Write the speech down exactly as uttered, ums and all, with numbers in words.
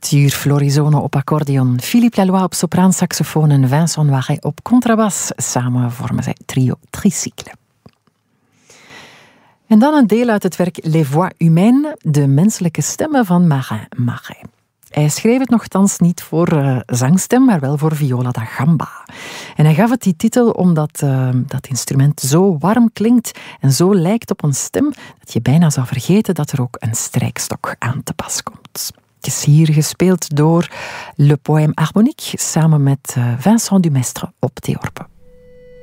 Arthur Florisone op accordeon, Philippe Laloy op sopraansaxofoon en Vincent Noiret op contrabas. Samen vormen zij trio Tricycle. En dan een deel uit het werk Les Voix Humaines, de menselijke stemmen van Marin Marais. Hij schreef het nogthans niet voor uh, zangstem, maar wel voor viola da gamba. En hij gaf het die titel omdat uh, dat instrument zo warm klinkt en zo lijkt op een stem, dat je bijna zou vergeten dat er ook een strijkstok aan te pas komt. Het is hier gespeeld door Le Poème Harmonique, samen met uh, Vincent Dumestre op theorbe.